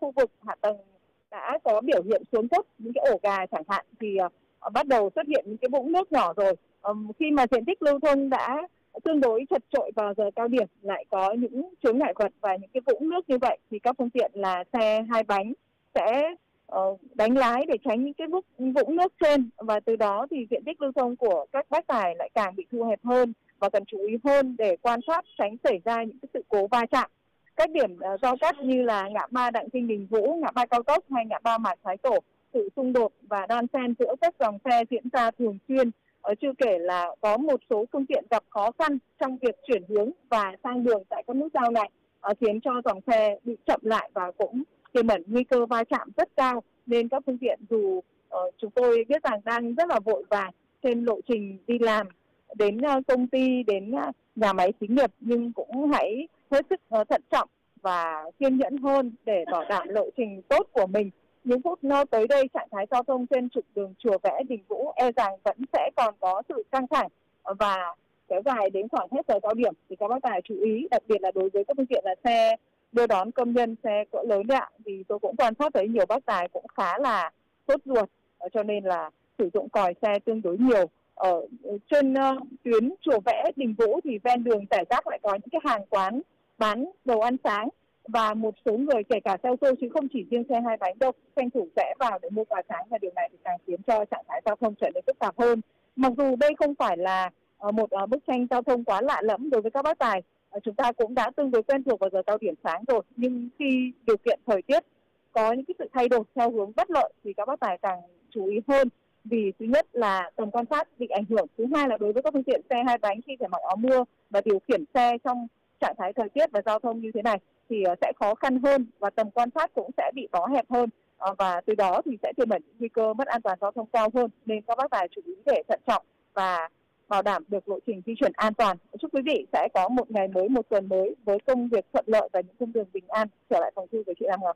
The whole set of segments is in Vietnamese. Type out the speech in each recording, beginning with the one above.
khu vực hạ tầng đã có biểu hiện xuống cấp, những cái ổ gà chẳng hạn, thì bắt đầu xuất hiện những cái vũng nước nhỏ rồi. Khi mà diện tích lưu thông đã tương đối chật chội vào giờ cao điểm, lại có những chướng ngại vật và những cái vũng nước như vậy, thì các phương tiện là xe hai bánh sẽ đánh lái để tránh những cái vũng nước trên, và từ đó thì diện tích lưu thông của các bác tài lại càng bị thu hẹp hơn, và cần chú ý hơn để quan sát tránh xảy ra những cái sự cố va chạm. Các điểm giao cắt như là ngã ba Đặng Kinh Đình Vũ, ngã ba Cao Tốc hay ngã ba Mạc Thái Tổ, sự xung đột và đan xen giữa các dòng xe diễn ra thường xuyên. Chưa kể là có một số phương tiện gặp khó khăn trong việc chuyển hướng và sang đường tại các nút giao này, khiến cho dòng xe bị chậm lại và cũng tiềm ẩn nguy cơ va chạm rất cao. Nên các phương tiện dù chúng tôi biết rằng đang rất là vội vàng trên lộ trình đi làm, đến công ty, đến nhà máy xí nghiệp, nhưng cũng hãy hết sức thận trọng và kiên nhẫn hơn để bảo đảm lộ trình tốt của mình. Những phút tới đây, trạng thái giao thông trên trục đường Chùa Vẽ Đình Vũ e rằng vẫn sẽ còn có sự căng thẳng và kéo dài đến khoảng hết giờ cao điểm. Thì các bác tài chú ý, đặc biệt là đối với các phương tiện là xe đưa đón công nhân, xe cỡ lớn ạ, thì tôi cũng quan sát thấy nhiều bác tài cũng khá là sốt ruột, cho nên là sử dụng còi xe tương đối nhiều. Ở trên tuyến Chùa Vẽ Đình Vũ thì ven đường rải rác lại có những cái hàng quán bán đồ ăn sáng, và một số người kể cả xe ô tô chứ không chỉ riêng xe hai bánh đâu, tranh thủ rẽ vào để mua quà sáng, và điều này thì càng khiến cho trạng thái giao thông trở nên phức tạp hơn. Mặc dù đây không phải là một bức tranh giao thông quá lạ lẫm đối với các bác tài, chúng ta cũng đã tương đối quen thuộc vào giờ cao điểm sáng rồi, nhưng khi điều kiện thời tiết có những cái sự thay đổi theo hướng bất lợi thì các bác tài càng chú ý hơn, vì thứ nhất là tầm quan sát bị ảnh hưởng, thứ hai là đối với các phương tiện xe hai bánh khi phải mặc áo mưa và điều khiển xe trong trạng thái thời tiết và giao thông như thế này thì sẽ khó khăn hơn, và tầm quan sát cũng sẽ bị bó hẹp hơn, và từ đó thì sẽ tiềm ẩn nguy cơ mất an toàn giao thông cao hơn. Nên các bác tài chú ý để thận trọng và bảo đảm được lộ trình di chuyển an toàn. Chúc quý vị sẽ có một ngày mới, một tuần mới với công việc thuận lợi và những cung đường bình an. Trở lại phòng thu với chị Lam Ngọc.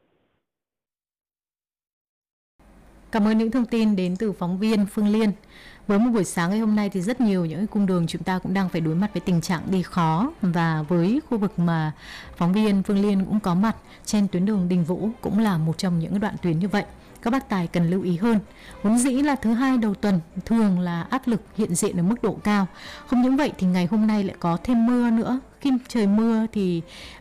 Cảm ơn những thông tin đến từ phóng viên Phương Liên. Với một buổi sáng ngày hôm nay thì rất nhiều những cung đường chúng ta cũng đang phải đối mặt với tình trạng đi khó, và với khu vực mà phóng viên Phương Liên cũng có mặt trên tuyến đường Đình Vũ cũng là một trong những đoạn tuyến như vậy. Các bác tài cần lưu ý hơn. Vốn dĩ là thứ hai đầu tuần thường là áp lực hiện diện ở mức độ cao. Không những vậy thì ngày hôm nay lại có thêm mưa nữa. Khi trời mưa thì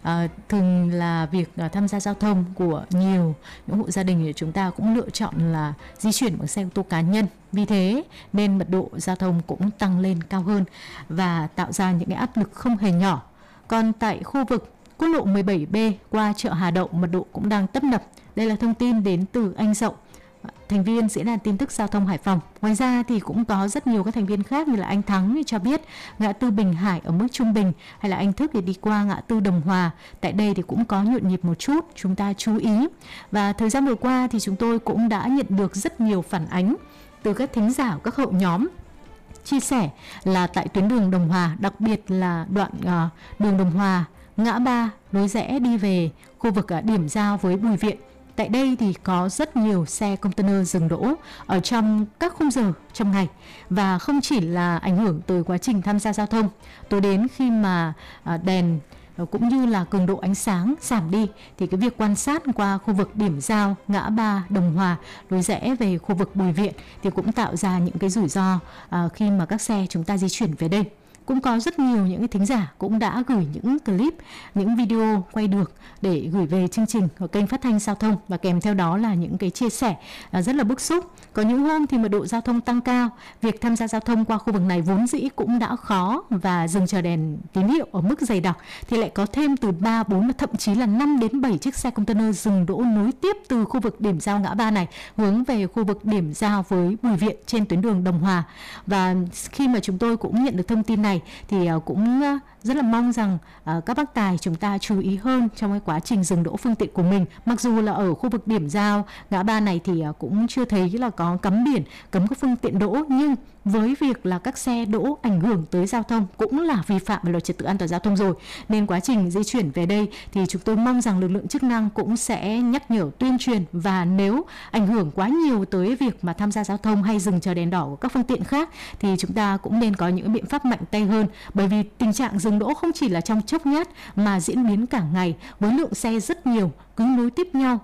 thường là việc tham gia giao thông của nhiều những hộ gia đình thì chúng ta cũng lựa chọn là di chuyển bằng xe ô tô cá nhân. Vì thế nên mật độ giao thông cũng tăng lên cao hơn và tạo ra những cái áp lực không hề nhỏ. Còn tại khu vực quốc lộ 17B qua chợ Hà Đậu, mật độ cũng đang tấp nập. Đây là thông tin đến từ anh Dậu, thành viên diễn đàn tin tức giao thông Hải Phòng. Ngoài ra thì cũng có rất nhiều các thành viên khác như là anh Thắng cho biết ngã tư Bình Hải ở mức trung bình, hay là anh Thức thì đi qua ngã tư Đồng Hòa. Tại đây thì cũng có nhộn nhịp một chút, chúng ta chú ý. Và thời gian vừa qua thì chúng tôi cũng đã nhận được rất nhiều phản ánh từ các thính giả, các hội nhóm chia sẻ là tại tuyến đường Đồng Hòa, đặc biệt là đoạn đường Đồng Hòa, ngã ba lối rẽ đi về khu vực điểm giao với Bùi Viện. Tại đây thì có rất nhiều xe container dừng đỗ ở trong các khung giờ trong ngày, và không chỉ là ảnh hưởng tới quá trình tham gia giao thông. Tối đến khi mà đèn cũng như là cường độ ánh sáng giảm đi thì cái việc quan sát qua khu vực điểm giao ngã ba Đồng Hòa lối rẽ về khu vực Bùi Viện thì cũng tạo ra những cái rủi ro khi mà các xe chúng ta di chuyển về đây. Cũng có rất nhiều những cái thính giả cũng đã gửi những clip, những video quay được để gửi về chương trình ở kênh phát thanh giao thông, và kèm theo đó là những cái chia sẻ rất là bức xúc. Có những hôm thì mật độ giao thông tăng cao, việc tham gia giao thông qua khu vực này vốn dĩ cũng đã khó, và dừng chờ đèn tín hiệu ở mức dày đặc thì lại có thêm từ 3, 4 thậm chí là 5 đến 7 chiếc xe container dừng đỗ nối tiếp từ khu vực điểm giao ngã ba này hướng về khu vực điểm giao với Bùi Viện trên tuyến đường Đồng Hòa. Và khi mà chúng tôi cũng nhận được thông tin này thì cũng rất là mong rằng các bác tài chúng ta chú ý hơn trong cái quá trình dừng đỗ phương tiện của mình. Mặc dù là ở khu vực điểm giao ngã ba này thì cũng chưa thấy là có cắm biển cấm các phương tiện đỗ, nhưng với việc là các xe đỗ ảnh hưởng tới giao thông cũng là vi phạm về luật trật tự an toàn giao thông rồi. Nên quá trình di chuyển về đây thì chúng tôi mong rằng lực lượng chức năng cũng sẽ nhắc nhở, tuyên truyền, và nếu ảnh hưởng quá nhiều tới việc mà tham gia giao thông hay dừng chờ đèn đỏ của các phương tiện khác thì chúng ta cũng nên có những biện pháp mạnh tay hơn, bởi vì tình trạng dừng đỗ không chỉ là trong chốc nhát mà diễn biến cả ngày với lượng xe rất nhiều cứ nối tiếp nhau